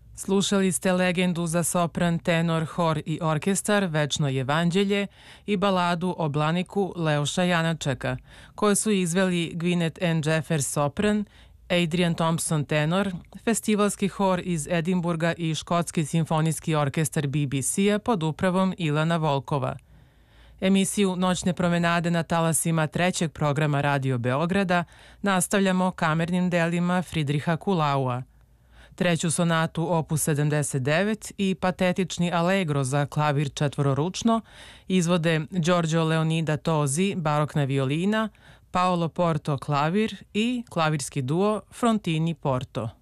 Slušali ste legendu za sopran, tenor, hor i orkestar Večno evanđelje i baladu o Blaniku Leoša Janačeka, koje su izveli Gwyneth N. Jeffers sopran, Adrian Thompson tenor, festivalski hor iz Edimburga i Škotski simfonijski orkestar BBC-a pod upravom Ilana Volkova. Emisiju Noćne promenade na talasima trećeg programa Radio Beograda nastavljamo kamernim delima Fridriha Kulaua. Treću sonatu opus 79 i patetični Allegro za klavir četvororučno izvode Giorgio Leonida Tosi, barokna violina, Paolo Porto klavir i klavirski duo Frontini Porto.